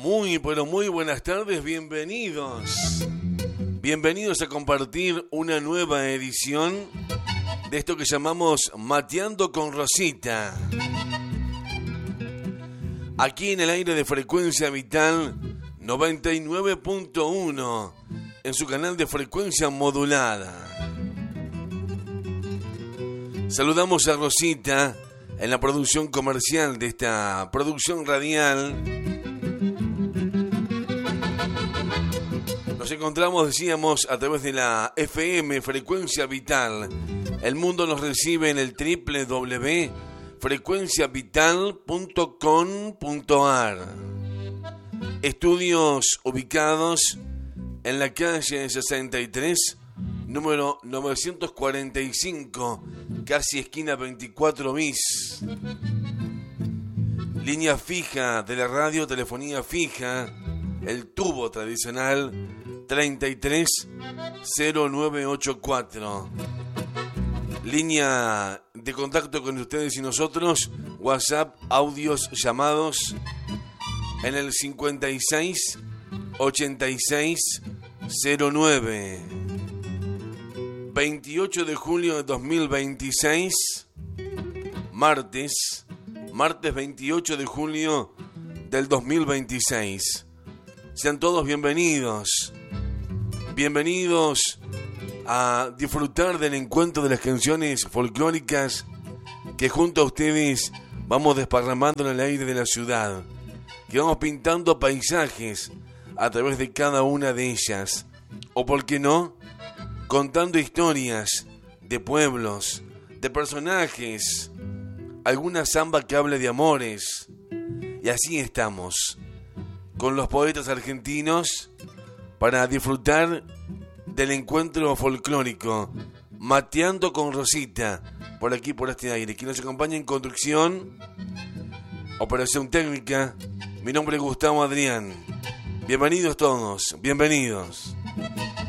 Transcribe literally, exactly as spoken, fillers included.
Muy, pero muy buenas tardes, bienvenidos. Bienvenidos a compartir una nueva edición de esto que llamamos Mateando con Rosita. Aquí en el aire de Frecuencia Vital noventa y nueve punto uno, en su canal de frecuencia modulada. Saludamos a Rosita en la producción comercial de esta producción radial. Nos encontramos, decíamos, a través de la F M Frecuencia Vital. El mundo nos recibe en el doble u doble u doble u punto frecuencia vital punto com punto a r. Estudios ubicados en la calle sesenta y tres, número novecientos cuarenta y cinco, casi esquina veinticuatro bis. Línea fija de la radio, telefonía fija, el tubo tradicional treinta y tres cero nueve ochenta y cuatro. Línea de contacto con ustedes y nosotros, WhatsApp, audios, llamados en el cincuenta y seis ochenta y seis cero nueve. veintiocho de julio de dos mil veintiséis, martes, martes veintiocho de julio del dos mil veintiséis. Sean todos bienvenidos, bienvenidos a disfrutar del encuentro de las canciones folclóricas que junto a ustedes vamos desparramando en el aire de la ciudad, que vamos pintando paisajes a través de cada una de ellas, o por qué no, contando historias de pueblos, de personajes, alguna samba que hable de amores. Y así estamos, con los poetas argentinos, para disfrutar del encuentro folclórico, Mateando con Rosita, por aquí, por este aire. Quien nos acompaña en conducción, operación técnica, mi nombre es Gustavo Adrián. Bienvenidos todos, bienvenidos.